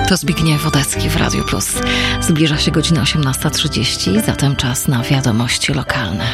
To Zbigniew Wodecki w Radio Plus. Zbliża się godzina 18:30, zatem czas na wiadomości lokalne.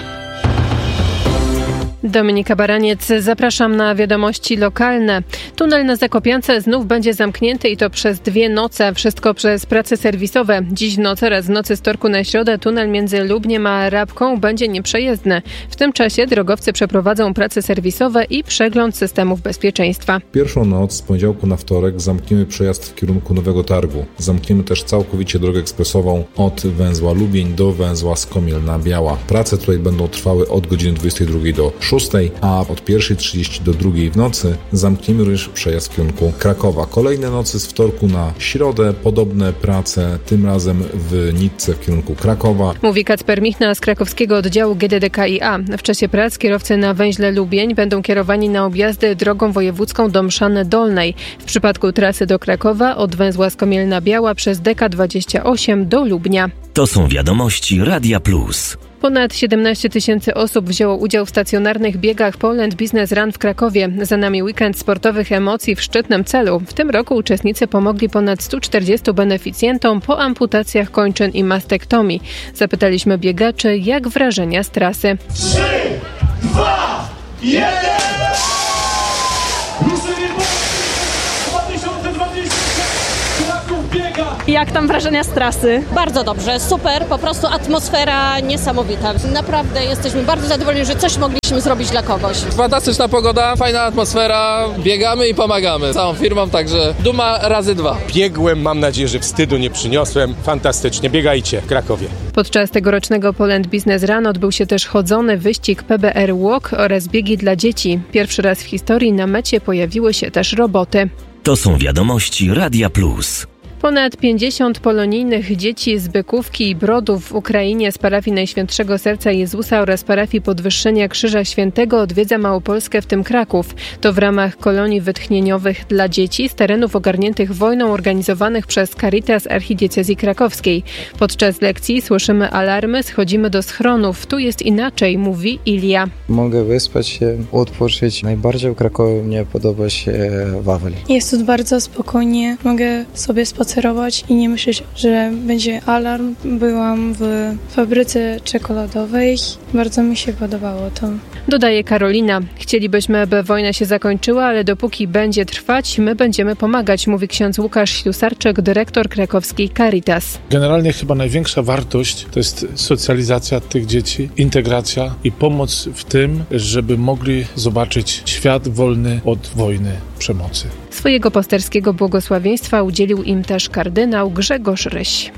Dominika Baraniec, zapraszam na wiadomości lokalne. Tunel na Zakopiance znów będzie zamknięty i to przez 2 noce. Wszystko przez prace serwisowe. Dziś w nocy oraz w nocy z wtorku na środę tunel między Lubniem a Rabką będzie nieprzejezdny. W tym czasie drogowcy przeprowadzą prace serwisowe i przegląd systemów bezpieczeństwa. Pierwszą noc z poniedziałku na wtorek zamkniemy przejazd w kierunku Nowego Targu. Zamkniemy też całkowicie drogę ekspresową od węzła Lubień do węzła Skomielna Biała. Prace tutaj będą trwały od godziny 22 do 6, a od 1:30 do 2 w nocy zamkniemy również przejazd w kierunku Krakowa. Kolejne nocy z wtorku na środę, podobne prace, tym razem w Nitce w kierunku Krakowa. Mówi Kacper Michna z krakowskiego oddziału GDDKiA. W czasie prac kierowcy na węźle Lubień będą kierowani na objazdy drogą wojewódzką do Mszany Dolnej. W przypadku trasy do Krakowa od węzła Skomielna Biała przez DK28 do Lubnia. To są wiadomości Radia Plus. Ponad 17 000 osób wzięło udział w stacjonarnych biegach Poland Business Run w Krakowie. Za nami weekend sportowych emocji w szczytnym celu. W tym roku uczestnicy pomogli ponad 140 beneficjentom po amputacjach kończyn i mastektomii. Zapytaliśmy biegaczy, jak wrażenia z trasy. 3, 2, 1! Jak tam wrażenia z trasy? Bardzo dobrze, super, po prostu atmosfera niesamowita. Naprawdę jesteśmy bardzo zadowoleni, że coś mogliśmy zrobić dla kogoś. Fantastyczna pogoda, fajna atmosfera, biegamy i pomagamy całą firmą, także duma razy 2. Biegłem, mam nadzieję, że wstydu nie przyniosłem. Fantastycznie, biegajcie w Krakowie. Podczas tegorocznego Poland Business Run odbył się też chodzony wyścig PBR Walk oraz biegi dla dzieci. Pierwszy raz w historii na mecie pojawiły się też roboty. To są wiadomości Radia Plus. Ponad 50 polonijnych dzieci z Bykówki i Brodów w Ukrainie z parafii Najświętszego Serca Jezusa oraz parafii Podwyższenia Krzyża Świętego odwiedza Małopolskę, w tym Kraków. To w ramach kolonii wytchnieniowych dla dzieci z terenów ogarniętych wojną organizowanych przez Caritas Archidiecezji Krakowskiej. Podczas lekcji słyszymy alarmy, schodzimy do schronów. Tu jest inaczej, mówi Ilia. Mogę wyspać się, odpocząć. Najbardziej w Krakowie mnie podoba się Wawel. Jest tu bardzo spokojnie, mogę sobie spacerować i nie myśleć, że będzie alarm. Byłam w fabryce czekoladowej. Bardzo mi się podobało to. Dodaje Karolina. Chcielibyśmy, aby wojna się zakończyła, ale dopóki będzie trwać, my będziemy pomagać, mówi ksiądz Łukasz Ślusarczyk, dyrektor krakowskiej Caritas. Generalnie chyba największa wartość to jest socjalizacja tych dzieci, integracja i pomoc w tym, żeby mogli zobaczyć świat wolny od wojny, przemocy. Swojego pasterskiego błogosławieństwa udzielił im też kardynał Grzegorz Ryś.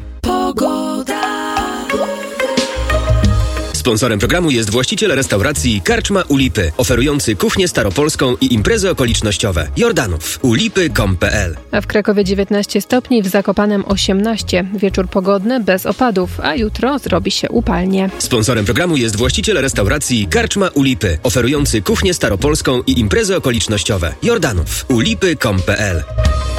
Sponsorem programu jest właściciel restauracji Karczma u Lipy, oferujący kuchnię staropolską i imprezy okolicznościowe. Jordanów. ulipy.com.pl. A w Krakowie 19 stopni, w Zakopanem 18. Wieczór pogodny, bez opadów, a jutro zrobi się upalnie. Sponsorem programu jest właściciel restauracji Karczma u Lipy, oferujący kuchnię staropolską i imprezy okolicznościowe. Jordanów. ulipy.com.pl.